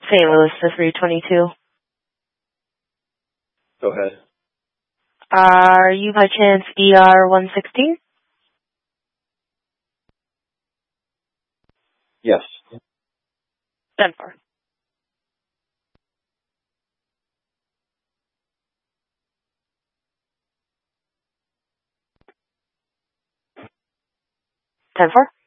St. Louis to 322. Go ahead. Are you by chance ER 116? Yes. 10-4. Ten four.